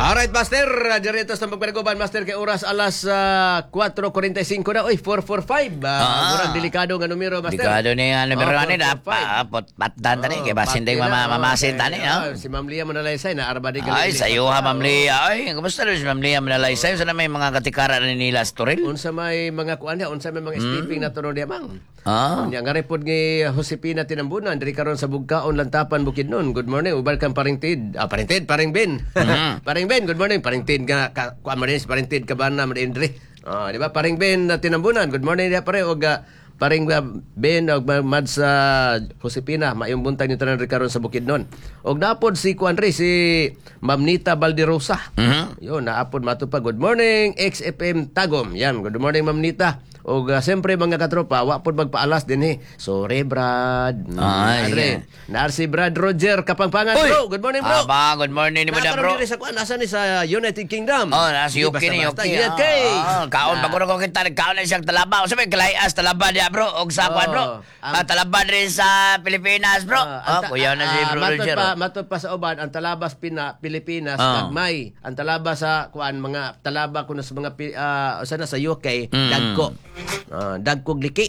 Alright, Master. Diretos ng pagpanaguban, Master, kay oras alas 4:45 na. Uy, 4:45. Murang delikado nga numero, Master. Delikado ni numero ni patdan tani kay basin tay mamasin tani, no? Si Ma'am Lia Manalaysay na arba di Ay, sayo ha, Ma'am Lia. Ay, kumusta rin si Ma'am Lia Manalaysay? Sana may mga katikaran ni nila Storil? Unsa may mga kuan niya, unsa may mga skipping na tuno diya, Mang. Nya nga report ni Josepina Tinambunan diri karon sa Bugkaon, Lantapan, Bukidnon. Good morning. Welcome paring Tid. Paring Ben. Paring Ben, good morning. Paring Tid nga kuan mo rin si paring Tid kabana mo din diri. Di ba? Paring Ben Tinambunan. Good morning dia pare og paring Ben og mad sa Josepina maayong buntag ni tanan karon sa Bukidnon. Og naapod si kuan ri si Ma'am Nita Balderosa. Yo naapod matupag. Good morning XFM Tagum. Yan, good morning Ma'am Nita. O siyempre mga katropa, wa pod magpaalas din Sorry, Brad. Naar si Brad Roger Kapangpangan. Bro, good morning, bro. Good morning ni mo bro. Sa kuan, nasa ni sa United Kingdom. Nasa UK ni UK. Kaon paguro ko kita, kaon na siyang talaba. Sabi kalayas talaba dia, bro. Og sa kuan, bro. Talaba rin sa Pilipinas, bro. Kuya na si Bro Roger. Matod pa sa uban, ang talabas Pilipinas, gagmay. Ang talaba sa kuan, mga talaba kuno sa mga sana sa UK, dagko. Dagkog liki.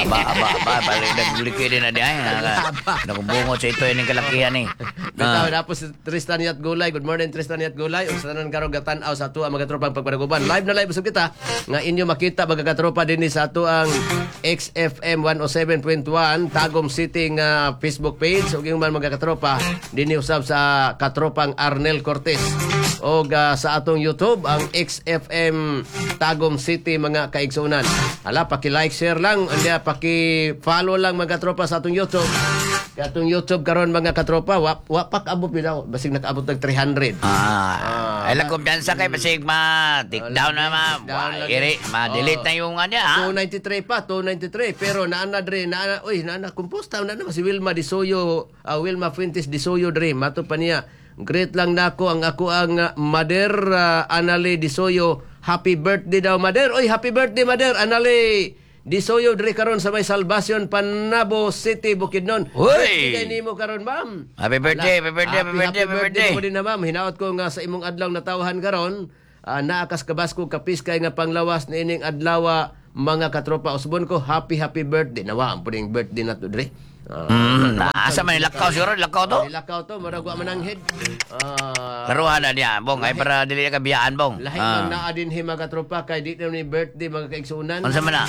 Dagkog liki din na diyan. Nakubungot sa ito yung kalakihan eh. Bitaw na po si Tristan Yat Gulay. Good morning, Tristan Yat Gulay. Ug sa tanan karong gatanaw sa ato ang mga tropang pagpanaguban. Live na live usab kita nga inyo makita mga katropa dinhi sa ato ang XFM 107.1 Tagum City nga Facebook page ug yung mga katropa dinhi usab sa katropang Arnel Cortez. O sa atong YouTube ang XFM Tagum City mga kaigsunan. Hala, paki-like, share lang, anda paki-follow lang mga katropa sa atong YouTube. Atong YouTube karon mga katropa, wapak abot bitaw, basig nakaabot ng 300. Ay lang kumpiyansa kay basig take down na ma-delete na yung ano ha. 293 pa, 293 pero naana kumposta na si Wilma Disoyo, Wilma Fuentes Disoyo dre, mato pa niya. Great lang nako ang mother Anale Disoyo. Happy birthday daw, mother. Oy, happy birthday, mother. Anale Disoyo diri karon sa may Salvacion, Panabo City, Bukidnon. Hoy! Kay nimo karon, ma'am. Happy birthday, happy birthday. Mo din na, ma'am. Hinaot ko nga sa imong adlaw na tawhan karon. Naakas kabasko kapiskay nga panglawas na ining adlaw mga katropa usbon ko. Happy birthday. Nawa ang puning birthday na to diri. Asa man lakaw siguro, lakaw to? Lakaw to, maragwa man ang head. Karuha na niya, bong, ay para dili ka biyaan, bong. Lahi man naa din mga katropa kay di na ni birthday mga kaigsunan. Unsa man na?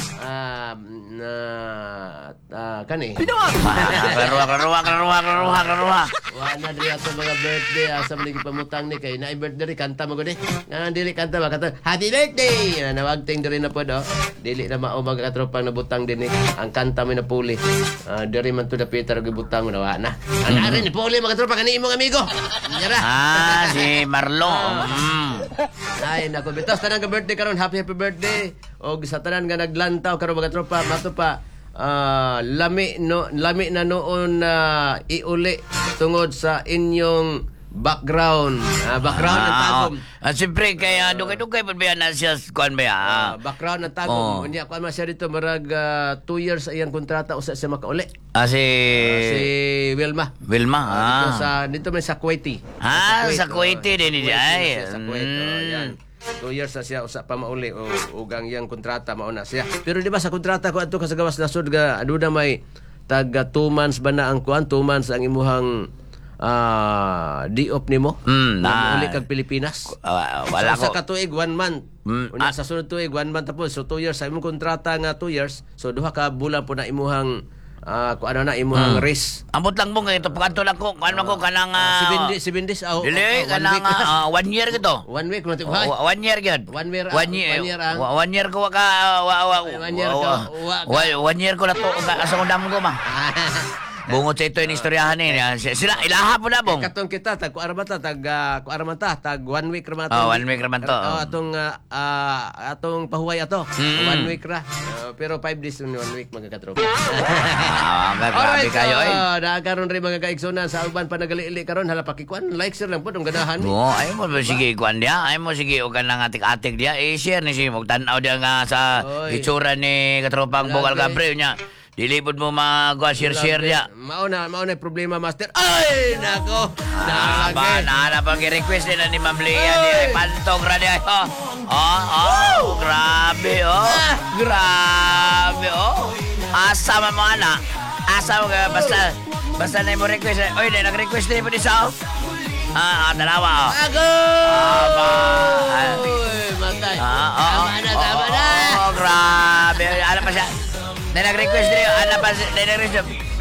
Kani. Karuha. Wa na diri ato mga birthday sa mga pamutang ni kay naay birthday kanta mo gud nga dili kanta ba kanta happy birthday. Nawagting diri na pod dili na mao mga katropa na butang din ang kanta mo na puli. Diri man to da Peter gibutang na wa na. Ana rin puli mga katropa kani imong amigo. Si Marlo. Ay nako bitos tanan ka birthday karon, happy birthday. Og sa tanan nga naglantaw karon mga tropa mato pa lami na noon iuli tungod sa inyong background ng Tagum. Siyempre kaya dugay-dugay pa ba na siya kuan ba? Background ng Tagum. Unya kuan man siya dito marag 2 years ayang kontrata usa siya makauli. Si Wilma. Dito may sa Kuwaiti. Sa Kuwaiti din ay. Sa Kuwait. 2 years na siya usa pa mauli o ugang yang kontrata mao na siya. Pero di ba sa kontrata ko adto ka sa gawas nasod ga aduna may taga 2 months ba na ang kuan, 2 months ang imuhang di-op nimo uli kag Pilipinas. Wala ko. Sa katuig 1 month. Unya sa sunod tuig 1 month tapos so 2 years sa imong kontrata nga 2 years. So duha ka bulan po na imuhang imuhang race. Ambot lang mo ito pagkanto lang ko ano ko kanang 7 days dili kanang 1 year gito. 1 week mo 1 year gyud. 1 year. 1 year ko ka 1 year ko na to asa ko damo ko ma. Bungot sa ito yung istoryahan sila ilaha po na bong. Katong kita tag 1 week raman to. 1 week raman to. Atong pahuway ato. 1 week ra. Pero 5 days in 1 week mga katropa. Grabe kayo eh. Nakaroon rin mga kaigsunan sa uban pa nagali-ili karon hala pakikuan like share lang po ang ganahan. Ay mo sige kuan dia. Ay mo sige og kanang atik-atik dia. Share ni si mo tan-aw dia nga sa itsura ni katropang Bokal Gabriel nya. Dilipod mo mga share niya. Mauna problema, master. Ay, nako. Nahanap ang request nila ni Ma'am Lea. Ay, pantog ra niya. Grabe, Grabe, Asa man mga anak. Asa mo ka, basta na mo request. Oy, nag-request din mo di sa dalawa, Uy, matay. Tama na. Grabe. Ano pa siya? Nag-request din. Ano pa siya? Nag-request